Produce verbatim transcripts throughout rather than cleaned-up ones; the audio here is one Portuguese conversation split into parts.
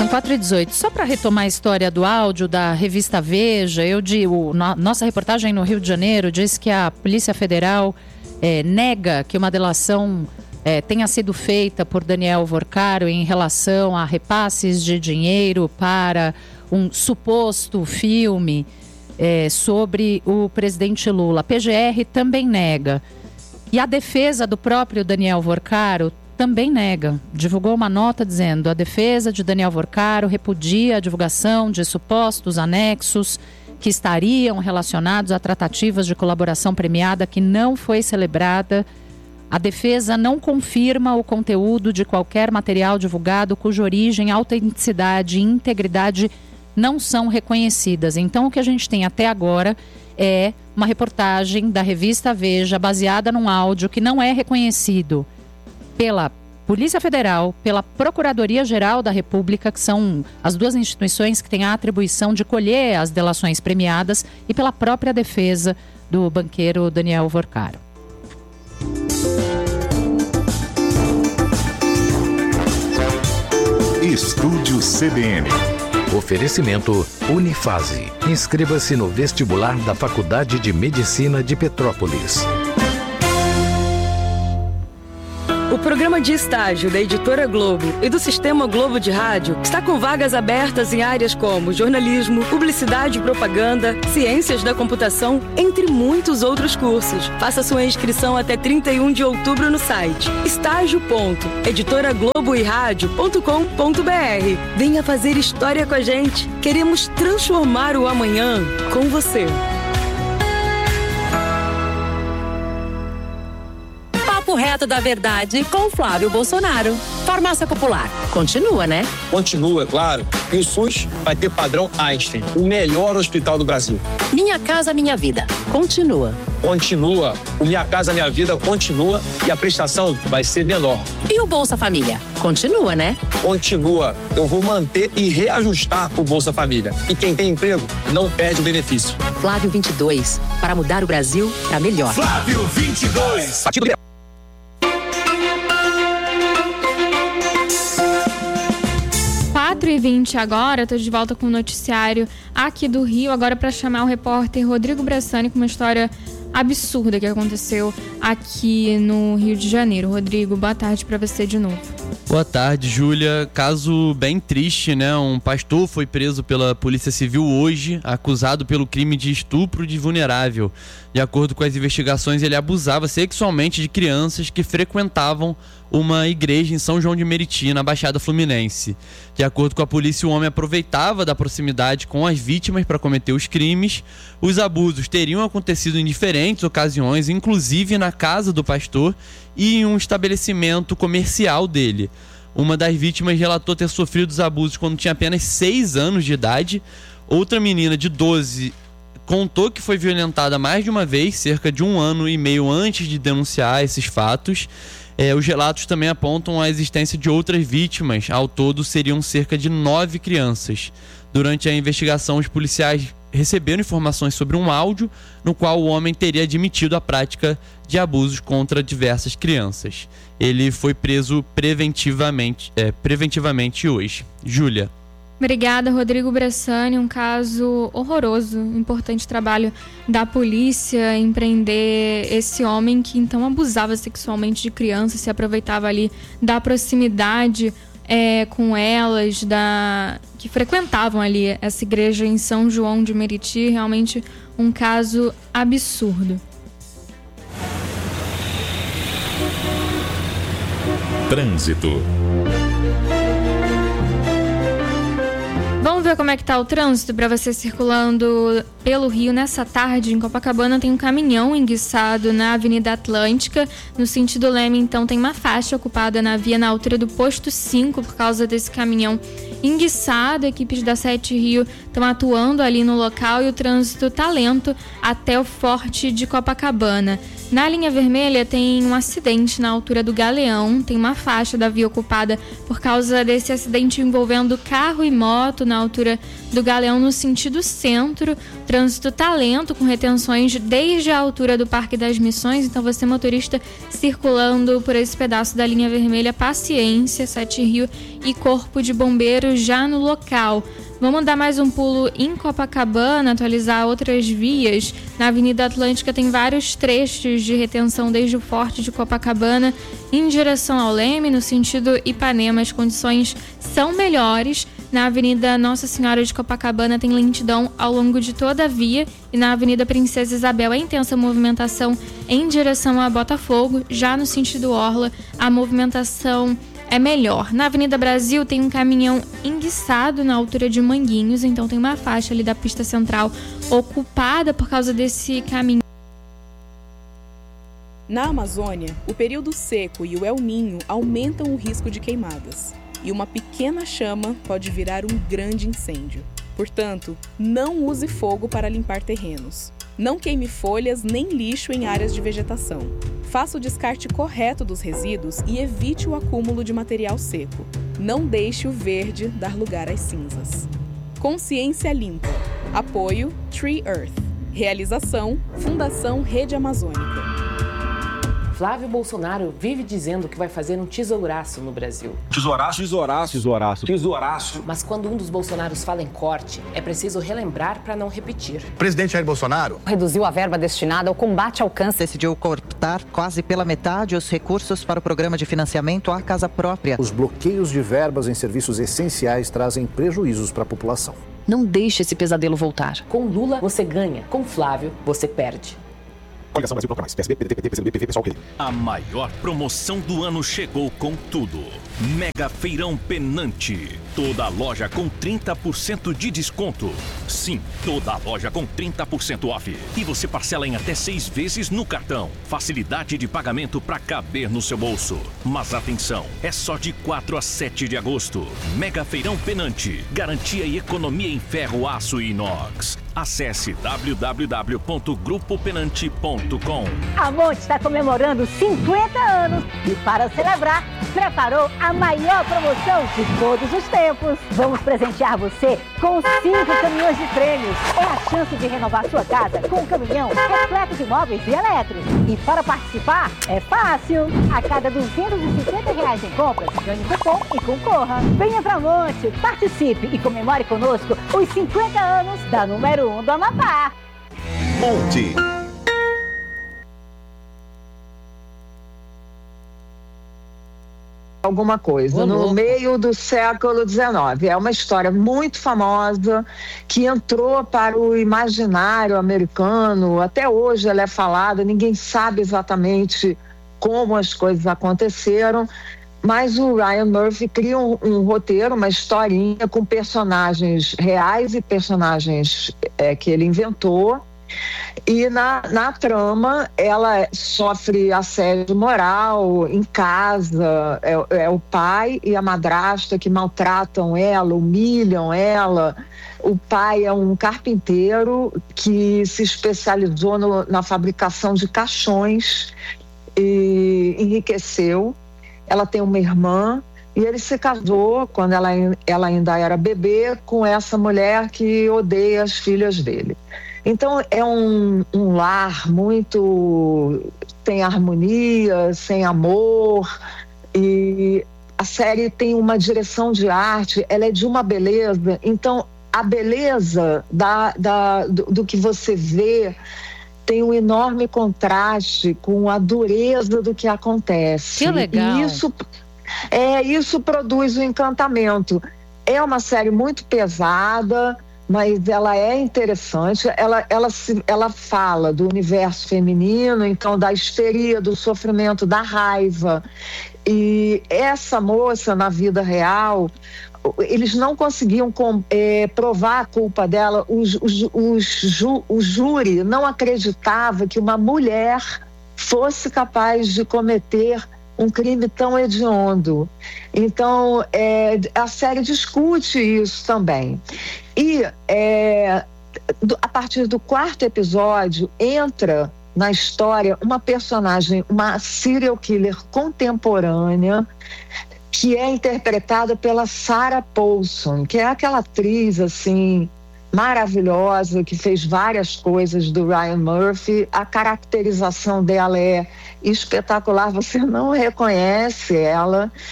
São quatro e dezoito. Só para retomar a história do áudio da revista Veja, eu digo, no, nossa reportagem no Rio de Janeiro diz que a Polícia Federal é, nega que uma delação é, tenha sido feita por Daniel Vorcaro em relação a repasses de dinheiro para um suposto filme é, sobre o presidente Lula. A P G R também nega. E a defesa do próprio Daniel Vorcaro também nega. Divulgou uma nota dizendo: a defesa de Daniel Vorcaro repudia a divulgação de supostos anexos que estariam relacionados a tratativas de colaboração premiada que não foi celebrada. A defesa não confirma o conteúdo de qualquer material divulgado cuja origem, autenticidade e integridade não são reconhecidas. Então, o que a gente tem até agora é uma reportagem da revista Veja baseada num áudio que não é reconhecido pela Polícia Federal, pela Procuradoria-Geral da República, que são as duas instituições que têm a atribuição de colher as delações premiadas, e pela própria defesa do banqueiro Daniel Vorcaro. Estúdio C B N. Oferecimento Unifase. Inscreva-se no vestibular da Faculdade de Medicina de Petrópolis. O programa de estágio da Editora Globo e do Sistema Globo de Rádio está com vagas abertas em áreas como jornalismo, publicidade e propaganda, ciências da computação, entre muitos outros cursos. Faça sua inscrição até trinta e um de outubro no site estágio ponto editora globo e rádio ponto com ponto b r. Venha fazer história com a gente. Queremos transformar o amanhã com você. Papo reto da verdade com Flávio Bolsonaro. Farmácia Popular. Continua, né? Continua, claro. E o SUS vai ter padrão Einstein, o melhor hospital do Brasil. Minha Casa Minha Vida. Continua. Continua. O Minha Casa Minha Vida continua e a prestação vai ser menor. E o Bolsa Família? Continua, né? Continua. Eu vou manter e reajustar o Bolsa Família. E quem tem emprego não perde o benefício. Flávio vinte e dois. Para mudar o Brasil para melhor. Flávio vinte e dois. Partido Liberal. quatro e vinte agora, estou de volta com o noticiário aqui do Rio, agora para chamar o repórter Rodrigo Bressani com uma história absurda que aconteceu aqui no Rio de Janeiro. Rodrigo, boa tarde para você de novo. Boa tarde, Júlia. Caso bem triste, né? Um pastor foi preso pela Polícia Civil hoje, acusado pelo crime de estupro de vulnerável. De acordo com as investigações, ele abusava sexualmente de crianças que frequentavam uma igreja em São João de Meriti, na Baixada Fluminense. De acordo com a polícia, o homem aproveitava da proximidade com as vítimas para cometer os crimes. Os abusos teriam acontecido em diferentes ocasiões, inclusive na casa do pastor e em um estabelecimento comercial dele. Uma das vítimas relatou ter sofrido os abusos quando tinha apenas seis anos de idade. Outra menina de doze contou que foi violentada mais de uma vez, cerca de um ano e meio antes de denunciar esses fatos. É, os relatos também apontam a existência de outras vítimas. Ao todo, seriam cerca de nove crianças. Durante a investigação, os policiais receberam informações sobre um áudio no qual o homem teria admitido a prática de abusos contra diversas crianças. Ele foi preso preventivamente, é, preventivamente hoje. Júlia. Obrigada, Rodrigo Bressani. Um caso horroroso. Importante trabalho da polícia em prender esse homem que então abusava sexualmente de crianças, se aproveitava ali da proximidade é, com elas, da que frequentavam ali essa igreja em São João de Meriti. Realmente um caso absurdo. Trânsito. Vamos ver como é que tá o trânsito para você circulando pelo Rio nessa tarde. Em Copacabana tem um caminhão enguiçado na Avenida Atlântica. No sentido Leme, então, tem uma faixa ocupada na via na altura do posto cinco por causa desse caminhão enguiçado. Equipes da Sete Rio estão atuando ali no local e o trânsito tá lento até o Forte de Copacabana. Na linha vermelha tem um acidente na altura do Galeão, tem uma faixa da via ocupada por causa desse acidente envolvendo carro e moto na altura do Galeão no sentido centro. O trânsito tá lento, com retenções desde a altura do Parque das Missões, então você motorista circulando por esse pedaço da linha vermelha, paciência. Sete Rio e corpo de bombeiros já no local. Vamos dar mais um pulo em Copacabana, atualizar outras vias. Na Avenida Atlântica tem vários trechos de retenção desde o Forte de Copacabana em direção ao Leme, no sentido Ipanema. As condições são melhores. Na Avenida Nossa Senhora de Copacabana tem lentidão ao longo de toda a via. E na Avenida Princesa Isabel é intensa movimentação em direção a Botafogo. Já no sentido Orla, a movimentação é melhor. Na Avenida Brasil tem um caminhão enguiçado na altura de Manguinhos, então tem uma faixa ali da pista central ocupada por causa desse caminhão. Na Amazônia, o período seco e o El Niño aumentam o risco de queimadas. E uma pequena chama pode virar um grande incêndio. Portanto, não use fogo para limpar terrenos. Não queime folhas nem lixo em áreas de vegetação. Faça o descarte correto dos resíduos e evite o acúmulo de material seco. Não deixe o verde dar lugar às cinzas. Consciência Limpa. Apoio Tree Earth. Realização Fundação Rede Amazônica. Flávio Bolsonaro vive dizendo que vai fazer um tesouraço no Brasil. Tesouraço? Tesouraço. Tesouraço. Tesouraço. Mas quando um dos Bolsonaros fala em corte, é preciso relembrar para não repetir. O presidente Jair Bolsonaro reduziu a verba destinada ao combate ao câncer. Decidiu cortar quase pela metade os recursos para o programa de financiamento à casa própria. Os bloqueios de verbas em serviços essenciais trazem prejuízos para a população. Não deixe esse pesadelo voltar. Com Lula, você ganha. Com Flávio, você perde. Coligação Brasil Procura Mais. P S B, P D T, P T, P C B, P V, Pessoal, P D. A maior promoção do ano chegou com tudo. Mega Feirão Penante. Toda a loja com trinta por cento de desconto. Sim, toda a loja com trinta por cento off. E você parcela em até seis vezes no cartão. Facilidade de pagamento para caber no seu bolso. Mas atenção, é só de quatro a sete de agosto. Mega Feirão Penante. Garantia e economia em ferro, aço e inox. Acesse w w w ponto grupo penante ponto com. A Monte está comemorando cinquenta anos e, para celebrar, preparou a maior promoção de todos os tempos. Vamos presentear você com cinco caminhões de prêmios. É a chance de renovar sua casa com um caminhão repleto de móveis e elétricos. E para participar, é fácil. A cada duzentos e cinquenta reais em compras, ganhe cupom e concorra. Venha pra Monte, participe e comemore conosco os cinquenta anos da número um do Amapá. Monte. Alguma coisa, no meio do século dezenove. É uma história muito famosa que entrou para o imaginário americano. Até hoje ela é falada, ninguém sabe exatamente como as coisas aconteceram, mas o Ryan Murphy cria um, um roteiro, uma historinha com personagens reais e personagens é, que ele inventou. E na, na trama ela sofre assédio moral em casa, é, é o pai e a madrasta que maltratam ela, humilham ela. O pai é um carpinteiro que se especializou no, na fabricação de caixões e enriqueceu. Ela tem uma irmã e ele se casou quando ela, ela ainda era bebê com essa mulher que odeia as filhas dele. Então é um, um lar muito sem harmonia, sem amor, e a série tem uma direção de arte, ela é de uma beleza. Então a beleza da, da, do, do que você vê tem um enorme contraste com a dureza do que acontece. Que legal. E isso, é, isso produz um encantamento. É uma série muito pesada, mas ela é interessante, ela, ela, se, ela fala do universo feminino, então da histeria, do sofrimento, da raiva. E essa moça, na vida real, eles não conseguiam com, é, provar a culpa dela, os, os, os ju, o júri não acreditava que uma mulher fosse capaz de cometer um crime tão hediondo. Então, é, a série discute isso também. E é, do, a partir do quarto episódio, entra na história uma personagem, uma serial killer contemporânea, que é interpretada pela Sarah Paulson, que é aquela atriz, assim, maravilhosa, que fez várias coisas do Ryan Murphy. A caracterização dela é espetacular, você não reconhece ela.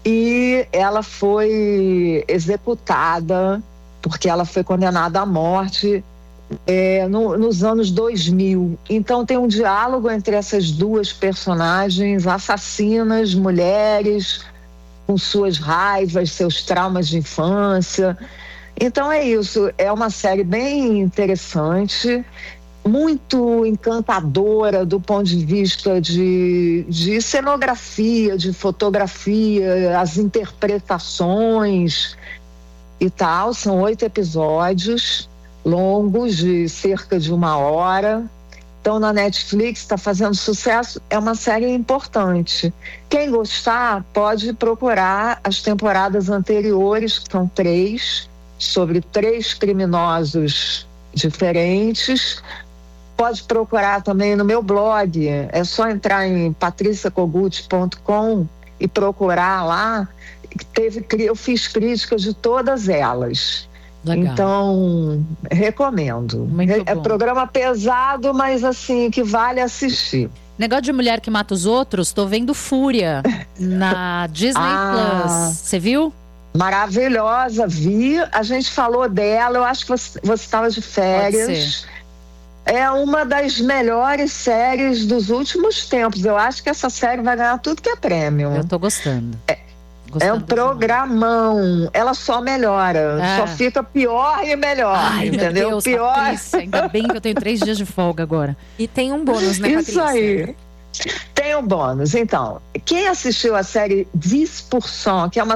e ela foi executada porque ela foi condenada à morte é, no, nos anos dois mil. Então tem um diálogo entre essas duas personagens assassinas, mulheres, com suas raivas, seus traumas de infância. Então é isso, é uma série bem interessante, muito encantadora do ponto de vista de, de cenografia, de fotografia, as interpretações e tal. São oito episódios longos, de cerca de uma hora. Então na Netflix está fazendo sucesso, é uma série importante. Quem gostar pode procurar as temporadas anteriores, que são três, sobre três criminosos diferentes. Pode procurar também no meu blog, é só entrar em patricia kogut ponto com e procurar lá. Teve, eu fiz críticas de todas elas. Legal. Então, recomendo. Muito é, é programa pesado, mas assim, que vale assistir. Negócio de mulher que mata os outros, tô vendo Fúria na Disney ah, Plus. Você viu? Maravilhosa, vi. A gente falou dela, eu acho que você estava de férias. É uma das melhores séries dos últimos tempos. Eu acho que essa série vai ganhar tudo que é prêmio. Eu tô gostando. É, gostando é um programão. Ela só melhora. É. Só fica pior e melhor. Ai, entendeu? Meu Deus, pior. Patrícia, ainda bem que eu tenho três dias de folga agora. E tem um bônus, né, Isso Patrícia? aí. Tem um bônus. Então, quem assistiu a série dez por cento, que é uma